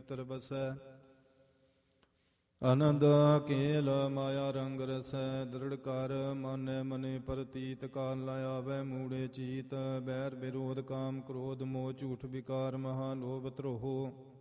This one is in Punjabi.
ਨੇਤਰ ਬਸੈ। ਆਨੰਦ ਕੇਲ ਮਾਇਆ ਰੰਗ ਰਸੈ, ਦ੍ਰਿੜ ਕਰ ਮਾਨੈ ਮਨੇ ਪ੍ਰਤੀਤ। ਕਾਲ ਨ ਆਵੈ ਮੂੜੇ ਚੀਤ, ਬੈਰ ਵਿਰੋਧ ਕਾਮ ਕ੍ਰੋਧ ਮੋਹ ਝੂਠ ਵਿਕਾਰ ਮਹਾ ਲੋਭ ਧਰੋਹ।